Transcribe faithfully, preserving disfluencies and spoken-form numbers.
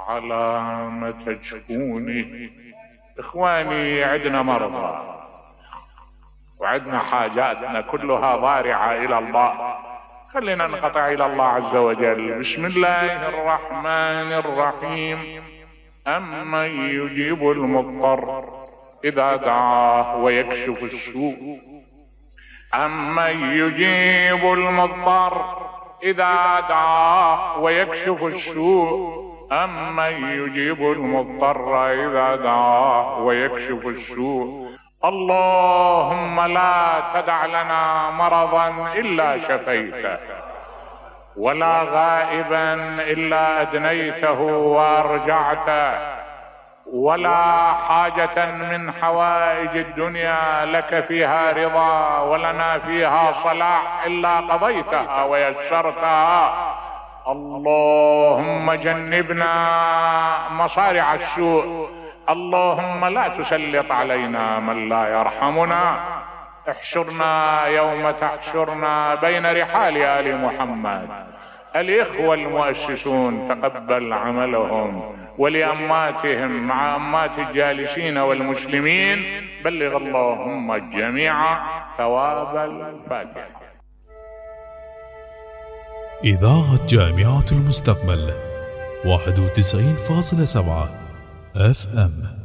على متى تشكوني. إخواني، عندنا مرضى وعندنا حاجاتنا كلها ضارعة إلى الله، خلينا نقطع إلى الله عز وجل. بسم الله الرحمن الرحيم. أمن يجيب المضطر إذا دعاه ويكشف السوء. أمن يجيب المضطر إذا دعاه ويكشف السوء. أمن يجيب المضطر إذا دعاه ويكشف السوء. اللهم لا تدع لنا مرضا إلا شفيته، ولا غائبا إلا أدنيته وأرجعته، ولا حاجة من حوائج الدنيا لك فيها رضا ولنا فيها صلاح إلا قضيتها ويسرتها. اللهم جنبنا مصارع السوء. اللهم لا تسلط علينا من لا يرحمنا. احشرنا يوم تحشرنا بين رحال آل محمد. الإخوة المؤسسون تقبل عملهم، ولأماتهم مع أمات الجالسين والمسلمين بلغ اللهم الجميع ثواب الفاتحة. إذاعة جامعة المستقبل واحد وتسعين فاصلة سبعة اف ام.